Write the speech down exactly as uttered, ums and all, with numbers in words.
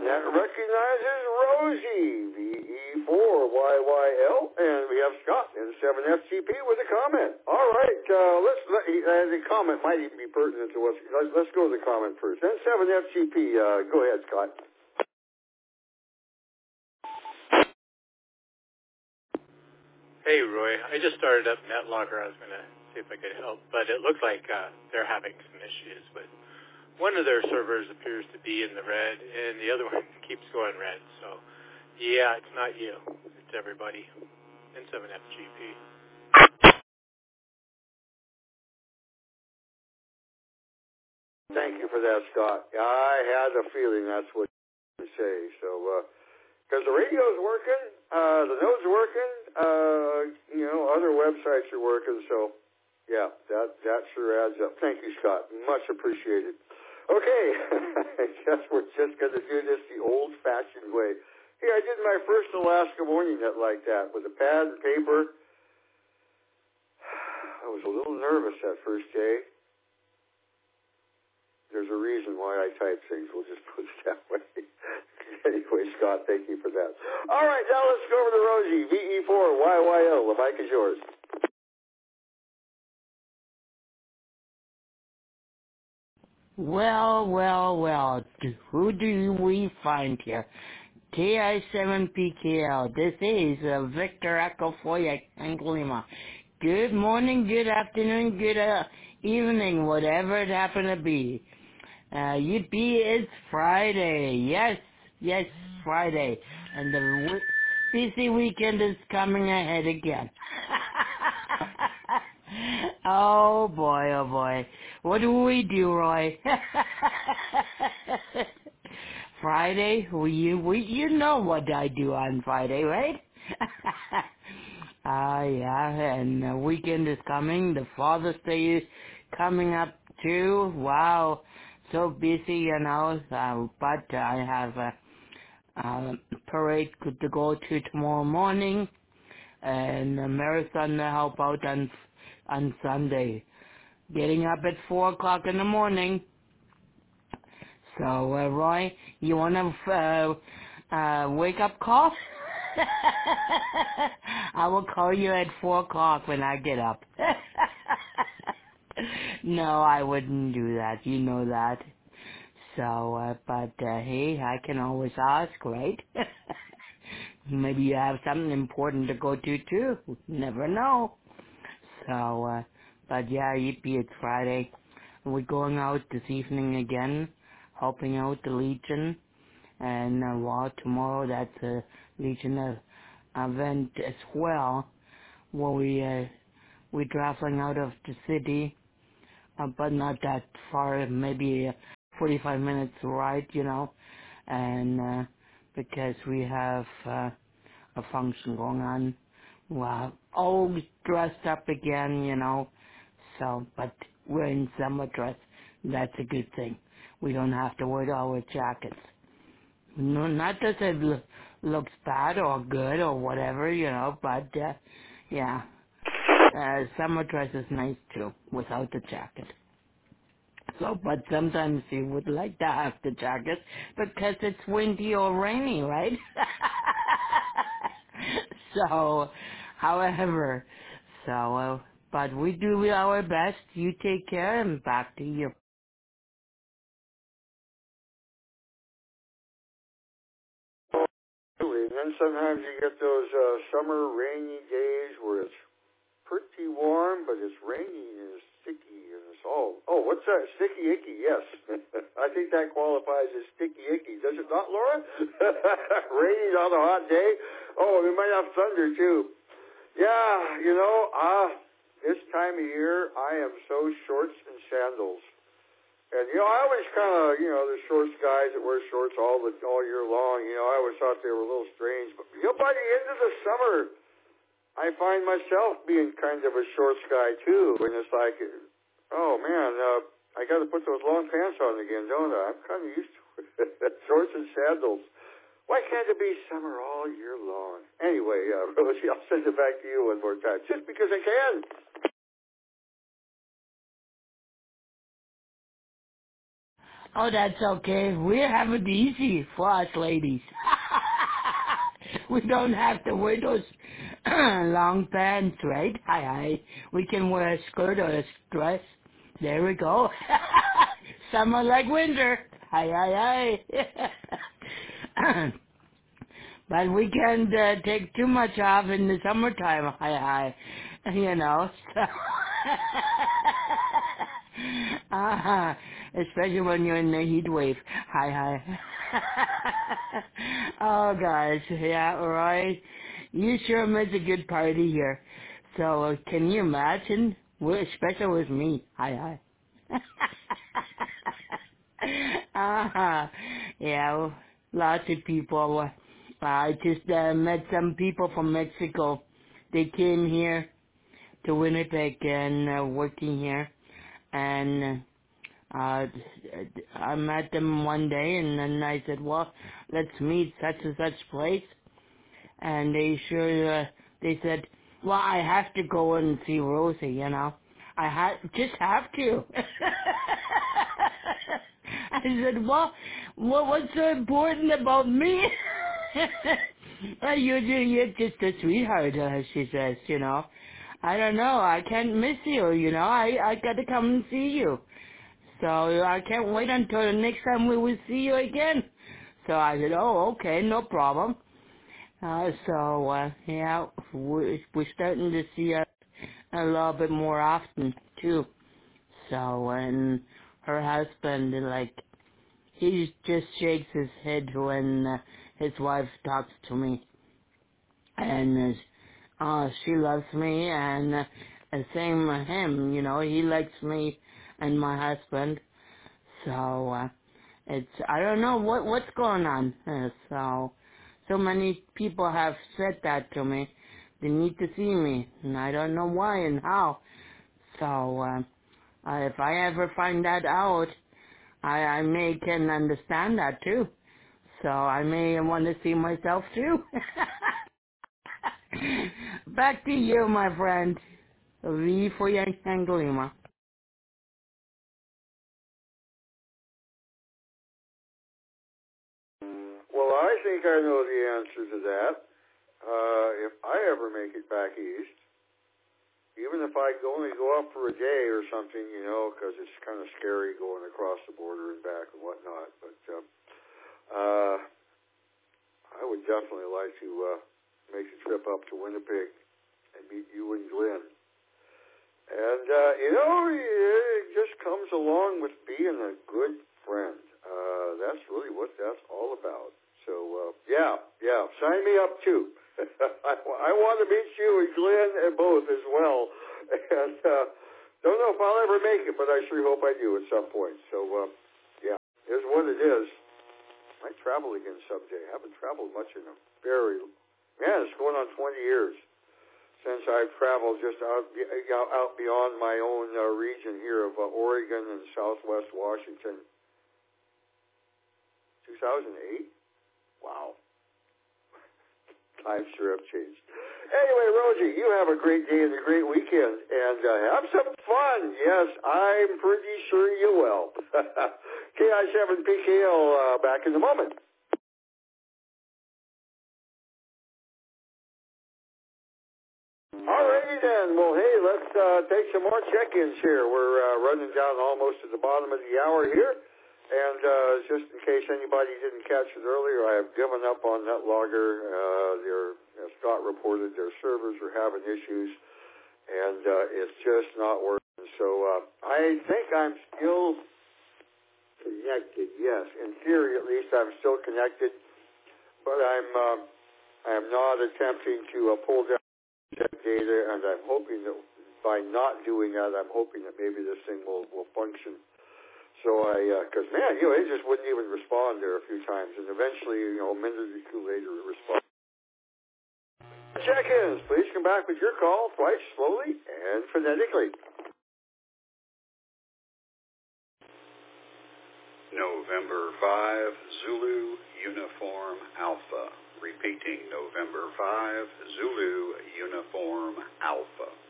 that recognizes Rosie, V E four Y Y L, and we have Scott, N seven F G P, with a comment. All right, uh, let's let, uh, the comment might even be pertinent to what's, let's, let's go to the comment first. N seven F G P, uh, go ahead, Scott. Hey, Roy. I just started up NetLogger. I was going to see if I could help, but it looks like uh, they're having some issues with one of their servers appears to be in the red, and the other one keeps going red. So, yeah, it's not you. It's everybody. N seven F G P. Thank you for that, Scott. I had a feeling that's what you say. So, because uh, the radio's working, uh, the node's working, uh, you know, other websites are working. So, yeah, that that sure adds up. Thank you, Scott. Much appreciated. Okay, I guess we're just going to do this the old-fashioned way. Hey, I did my first Alaska morning net like that with a pad and paper. I was a little nervous that first day. There's a reason why I type things. We'll just put it that way. Anyway, Scott, thank you for that. All right, now let's go over to Rosie, V E four Y Y L. The mic is yours. Well, well, well, who do we find here? K I seven P K L. This is uh, Victor Echo Foya Anglima. Good morning, good afternoon, good uh, evening, whatever it happened to be. Uh, yippee, it's Friday. Yes, yes, Friday. And the w- busy weekend is coming ahead again. Oh boy, oh boy. What do we do, Roy? Friday? We, we, you know what I do on Friday, right? Ah, uh, yeah, and the weekend is coming. The Father's Day is coming up too. Wow, so busy, you know. Uh, but I have a, a parade to go to tomorrow morning, and a marathon to help out on on Sunday. Getting up at four o'clock in the morning. So, uh, Roy, you want to uh, uh, wake up call? I will call you at four o'clock when I get up. No, I wouldn't do that. You know that. So, uh, but uh, hey, I can always ask, right? Maybe you have something important to go to too. Never know. So, uh, but yeah, yippee, it's Friday. We're going out this evening again, helping out the Legion. And uh, well, tomorrow that's a Legion uh, event as well, where we uh, we're traveling out of the city, uh, but not that far, maybe a forty-five minutes ride, you know, and uh, because we have uh, a function going on. Well, all dressed up again, you know. So, but we're in summer dress. That's a good thing. We don't have to wear our jackets. No, not that it lo- looks bad or good or whatever, you know, but, uh, yeah. Uh, summer dress is nice too, without the jacket. So, but sometimes you would like to have the jacket because it's windy or rainy, right? So, however, so, uh, but we do our best. You take care and back to you. And then sometimes you get those uh, summer rainy days where it's pretty warm, but it's rainy and it's sticky and it's all. Oh, what's that? Sticky icky, yes. I think that qualifies as sticky icky. Does it not, Laura? Raining on a hot day? Oh, we might have thunder too. Yeah, you know, uh, this time of year, I am so shorts and sandals. And, you know, I always kind of, you know, the shorts guys that wear shorts all the all year long, you know, I always thought they were a little strange. But, you know, by the end of the summer, I find myself being kind of a shorts guy, too. And it's like, oh, man, uh, I got to put those long pants on again, don't I? I'm kind of used to it. Shorts and sandals. Why can't it be summer all year long? Anyway, uh, Rosie, I'll send it back to you one more time, just because I can. Oh, that's okay. We have it easy for us ladies. We don't have to wear those long pants, right? Hi, hi. We can wear a skirt or a dress. There we go. Summer like winter. Hi, hi, hi. But we can't uh, take too much off in the summertime. Hi, hi. You know. So uh-huh. Especially when you're in the heat wave. Hi, hi. Oh, guys. Yeah, right. You sure made a good party here. So, uh, can you imagine? We're special with me. Hi, hi. Uh-huh. Yeah, well, lots of people. Uh, I just uh, met some people from Mexico. They came here to Winnipeg and uh, working here. And uh, I met them one day, and then I said, well, let's meet such and such place. And they sure, uh, they said, well, I have to go and see Rosie, you know. I ha- just have to. I said, well, what, what's so important about me? uh, you, you, you're just a sweetheart, uh, she says, you know. I don't know, I can't miss you, you know. I, I got to come and see you. So I can't wait until the next time we will see you again. So I said, oh, okay, no problem. Uh, so, uh, yeah, we're, we're starting to see her a little bit more often, too. So, and her husband, like, he just shakes his head when uh, his wife talks to me. And, uh, uh, she loves me, and uh, the same with him, you know, he likes me and my husband. So, uh, it's, I don't know what, what's going on. Uh, so, so many people have said that to me. They need to see me, and I don't know why and how. So, uh, uh, if I ever find that out, I, I may can understand that too. So I may want to see myself too. Back to you, my friend. V for Yanglima. Well, I think I know the answer to that. Uh, if I ever make it back east, even if I only go up for a day or something, you know, because it's kind of scary going across the border and back and whatnot. But uh, uh, I would definitely like to uh, make the trip up to Winnipeg and meet you and Glenn. And, uh, you know, it just comes along with being a good friend. Uh, that's really what that's all about. So, uh, yeah, yeah, sign me up, too. I, I want to meet you and Glenn and both as well. And uh, don't know if I'll ever make it, but I sure hope I do at some point. So, uh, yeah, here's what it is. I might travel again someday. I haven't traveled much in a very, man, it's going on twenty years since I've traveled just out, out beyond my own uh, region here of uh, Oregon and Southwest Washington. two thousand eight? Wow. Times sure have changed. Anyway, Rosie, you have a great day and a great weekend, and uh, have some fun. Yes, I'm pretty sure you will. K I seven P K L uh, back in a moment. Alrighty then. Well, hey, let's uh, take some more check-ins here. We're uh, running down almost to the bottom of the hour here. And uh, just in case anybody didn't catch it earlier, I have given up on NetLogger. Uh, their, as Scott reported, their servers are having issues, and uh, it's just not working. So uh, I think I'm still connected. Yes, in theory, at least, I'm still connected, but I'm uh, I'm not attempting to uh, pull down that data, and I'm hoping that by not doing that, I'm hoping that maybe this thing will, will function. So I, because uh, man, you know, it just wouldn't even respond there a few times, and eventually, you know, a minute or two later, it responds. Check-ins, please come back with your call twice, slowly and phonetically. November five, Zulu Uniform Alpha. Repeating, November five, Zulu Uniform Alpha.